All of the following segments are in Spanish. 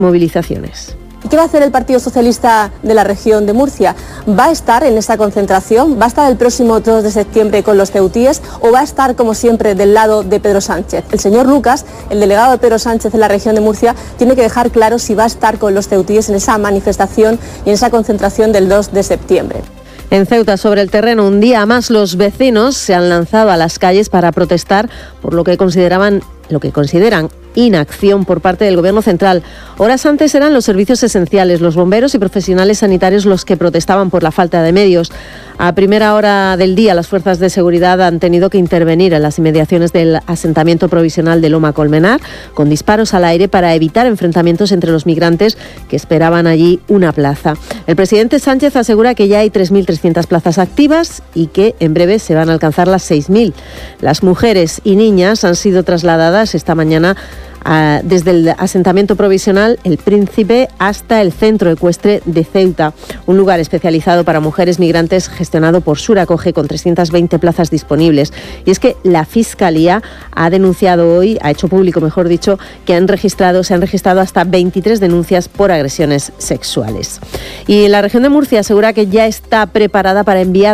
movilizaciones. ¿Qué va a hacer el Partido Socialista de la región de Murcia? ¿Va a estar en esta concentración? ¿Va a estar el próximo 2 de septiembre con los ceutíes? ¿O va a estar, como siempre, del lado de Pedro Sánchez? El señor Lucas, el delegado de Pedro Sánchez en la región de Murcia, tiene que dejar claro si va a estar con los ceutíes en esa manifestación y en esa concentración del 2 de septiembre. En Ceuta, sobre el terreno, un día más los vecinos se han lanzado a las calles para protestar por lo que consideran inacción por parte del Gobierno central. Horas antes eran los servicios esenciales, los bomberos y profesionales sanitarios los que protestaban por la falta de medios. A primera hora del día, las fuerzas de seguridad han tenido que intervenir en las inmediaciones del asentamiento provisional de Loma Colmenar con disparos al aire para evitar enfrentamientos entre los migrantes que esperaban allí una plaza. El presidente Sánchez asegura que ya hay 3.300 plazas activas y que en breve se van a alcanzar las 6.000. Las mujeres y niñas han sido trasladadas esta mañana desde el asentamiento provisional El Príncipe hasta el centro ecuestre de Ceuta, un lugar especializado para mujeres migrantes gestionado por Suracoge con 320 plazas disponibles. Y es que la Fiscalía ha denunciado hoy, ha hecho público, mejor dicho, que se han registrado hasta 23 denuncias por agresiones sexuales. Y la región de Murcia asegura que ya está preparada para enviar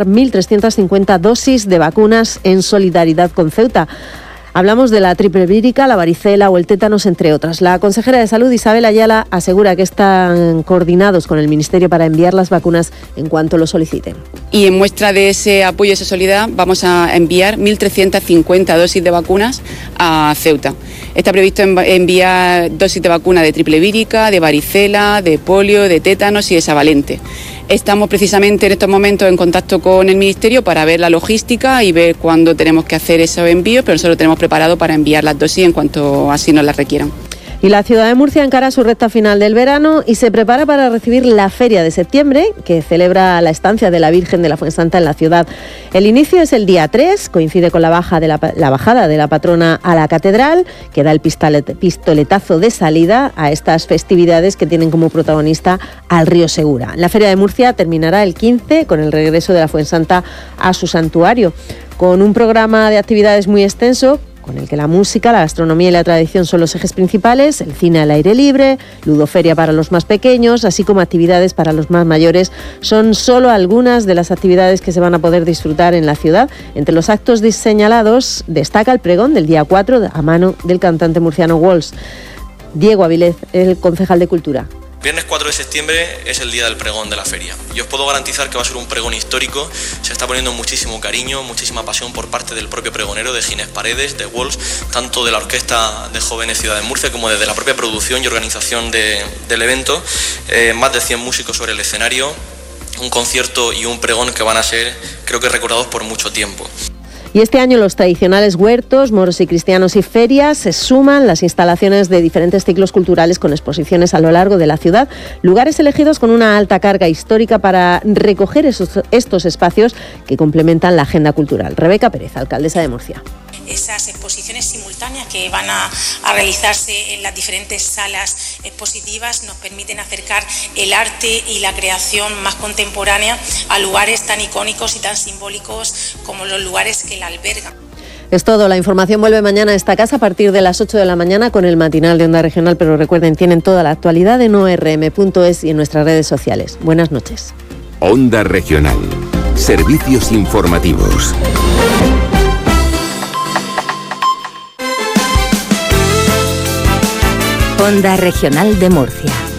1.350 dosis de vacunas en solidaridad con Ceuta. Hablamos de la triple vírica, la varicela o el tétanos, entre otras. La consejera de Salud, Isabel Ayala, asegura que están coordinados con el Ministerio para enviar las vacunas en cuanto lo soliciten. Y en muestra de ese apoyo y esa solidaridad vamos a enviar 1.350 dosis de vacunas a Ceuta. Está previsto enviar dosis de vacuna de triple vírica, de varicela, de polio, de tétanos y de savalente. Estamos precisamente en estos momentos en contacto con el Ministerio para ver la logística y ver cuándo tenemos que hacer esos envíos, pero nosotros lo tenemos preparado para enviar las dosis en cuanto así nos las requieran. Y la ciudad de Murcia encara su recta final del verano y se prepara para recibir la Feria de Septiembre, que celebra la estancia de la Virgen de la Fuensanta en la ciudad. El inicio es el día 3, coincide con la bajada de la patrona a la catedral, que da el pistoletazo de salida a estas festividades que tienen como protagonista al río Segura. La Feria de Murcia terminará el 15 con el regreso de la Fuensanta a su santuario, con un programa de actividades muy extenso, con el que la música, la gastronomía y la tradición son los ejes principales, el cine al aire libre, ludoferia para los más pequeños, así como actividades para los más mayores. Son solo algunas de las actividades que se van a poder disfrutar en la ciudad. Entre los actos señalados destaca el pregón del día 4 a mano del cantante murciano Walls. Diego Avilés, el concejal de Cultura. Viernes 4 de septiembre es el día del pregón de la feria. Yo os puedo garantizar que va a ser un pregón histórico. Se está poniendo muchísimo cariño, muchísima pasión por parte del propio pregonero, de Ginés Paredes, de Walls, tanto de la Orquesta de Jóvenes Ciudad de Murcia como desde la propia producción y organización del evento. Más de 100 músicos sobre el escenario, un concierto y un pregón que van a ser, creo que, recordados por mucho tiempo. Y este año los tradicionales huertos, moros y cristianos y ferias se suman las instalaciones de diferentes ciclos culturales con exposiciones a lo largo de la ciudad, lugares elegidos con una alta carga histórica para recoger estos espacios que complementan la agenda cultural. Rebeca Pérez, alcaldesa de Murcia. Esas exposiciones simultáneas que van a realizarse en las diferentes salas expositivas nos permiten acercar el arte y la creación más contemporánea a lugares tan icónicos y tan simbólicos como los lugares que la albergan. Es todo, la información vuelve mañana a esta casa a partir de las 8 de la mañana con el matinal de Onda Regional, pero recuerden, tienen toda la actualidad en orm.es y en nuestras redes sociales. Buenas noches. Onda Regional. Servicios informativos. Onda Regional de Murcia.